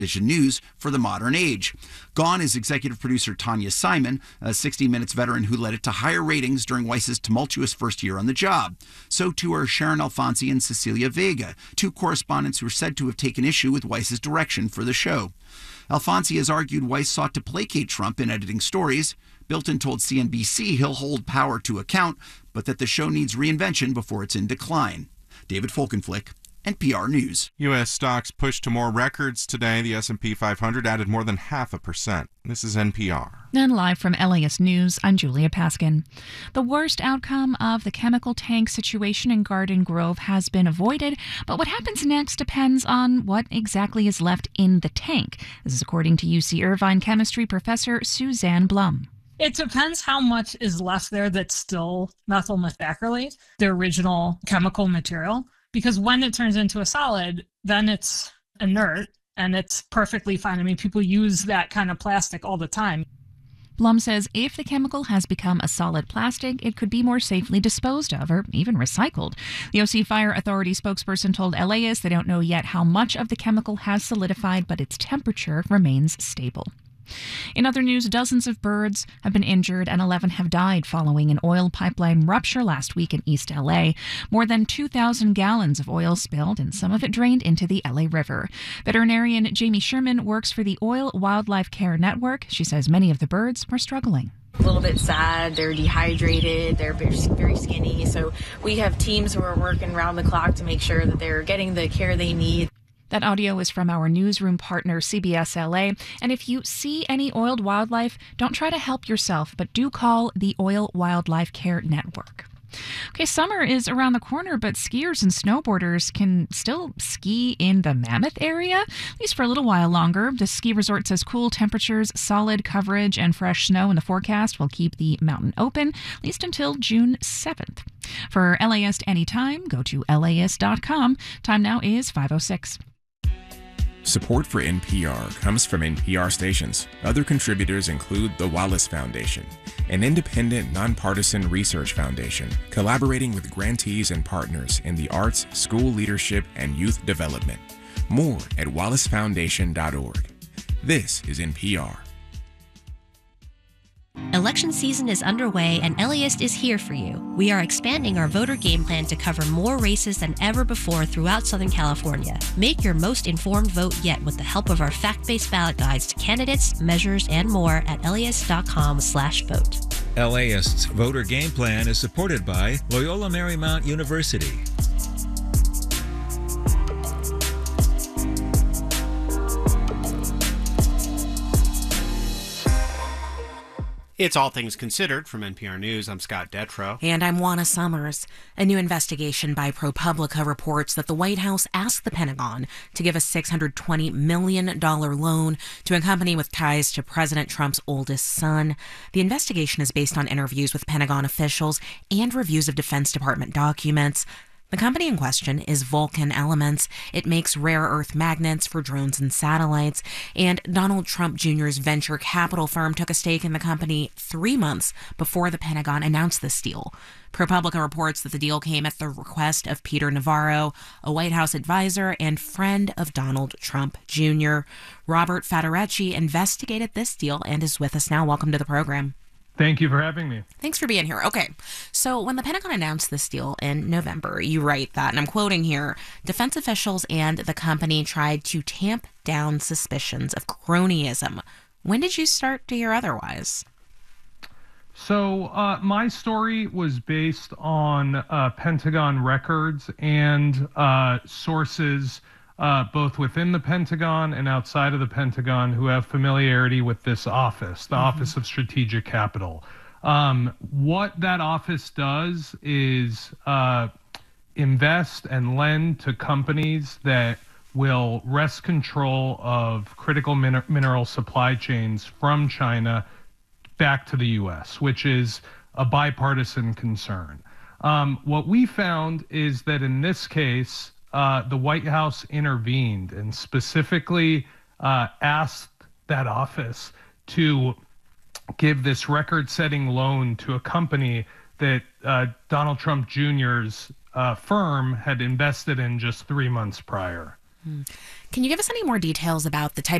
television news for the modern age. Gone is executive producer Tanya Simon, a 60 Minutes veteran who led it to higher ratings during Weiss's tumultuous first year on the job. So too are Sharon Alfonsi and Cecilia Vega, two correspondents who are said to have taken issue with Weiss's direction for the show. Alfonsi has argued Weiss sought to placate Trump in editing stories. Bilton told CNBC he'll hold power to account, but that the show needs reinvention before it's in decline. David Folkenflik, NPR News. U.S. stocks pushed to more records today. The S&P 500 added more than 0.5%. This is NPR. And live from LAist News, I'm Julia Paskin. The worst outcome of the chemical tank situation in Garden Grove has been avoided, but what happens next depends on what exactly is left in the tank. This is according to UC Irvine chemistry professor Suzanne Blum. It depends how much is left there that's still methyl methacrylate, the original chemical material. Because when it turns into a solid, then it's inert and it's perfectly fine. I mean, people use that kind of plastic all the time. Blum says if the chemical has become a solid plastic, it could be more safely disposed of or even recycled. The OC Fire Authority spokesperson told LAist they don't know yet how much of the chemical has solidified, but its temperature remains stable. In other news, dozens of birds have been injured and 11 have died following an oil pipeline rupture last week in East LA. More than 2,000 gallons of oil spilled and some of it drained into the LA River. Veterinarian Jamie Sherman works for the Oil Wildlife Care Network. She says many of the birds are struggling. A little bit sad, they're dehydrated, they're very skinny. So we have teams who are working around the clock to make sure that they're getting the care they need. That audio is from our newsroom partner, CBS LA. And if you see any oiled wildlife, don't try to help yourself, but do call the Oil Wildlife Care Network. Okay, summer is around the corner, but skiers and snowboarders can still ski in the Mammoth area, at least for a little while longer. The ski resort says cool temperatures, solid coverage, and fresh snow in the forecast will keep the mountain open, at least until June 7th. For LAist Anytime, go to laist.com. Time now is 5:06. Support for NPR comes from NPR stations. Other contributors include the Wallace Foundation, an independent, nonpartisan research foundation collaborating with grantees and partners in the arts, school leadership, and youth development. More at wallacefoundation.org. This is NPR. Election season is underway and LAist is here for you. We are expanding our voter game plan to cover more races than ever before throughout Southern California. Make your most informed vote yet with the help of our fact-based ballot guides to candidates, measures, and more at laist.com/vote. LAist's voter game plan is supported by Loyola Marymount University. It's All Things Considered from NPR News. I'm Scott Detrow. And I'm Juana Summers. A new investigation by ProPublica reports that the White House asked the Pentagon to give a $620 million loan to a company with ties to President Trump's oldest son. The investigation is based on interviews with Pentagon officials and reviews of Defense Department documents. The company in question is Vulcan Elements. It makes rare earth magnets for drones and satellites. And Donald Trump Jr.'s venture capital firm took a stake in the company 3 months before the Pentagon announced this deal. ProPublica reports that the deal came at the request of Peter Navarro, a White House advisor and friend of Donald Trump Jr. Robert Federacci investigated this deal and is with us now. Welcome to the program. Thank you for having me. Thanks for being here. Okay, so when the Pentagon announced this deal in November, you write that, and I'm quoting here, defense officials and the company tried to tamp down suspicions of cronyism. When did you start to hear otherwise? So my story was based on Pentagon records and sources both within the Pentagon and outside of the Pentagon who have familiarity with this office, the Office of Strategic Capital. What that office does is invest and lend to companies that will wrest control of critical mineral supply chains from China back to the U.S., which is a bipartisan concern. What we found is that in this case, the White House intervened and specifically asked that office to give this record-setting loan to a company that Donald Trump Jr.'s firm had invested in just 3 months prior. Can you give us any more details about the type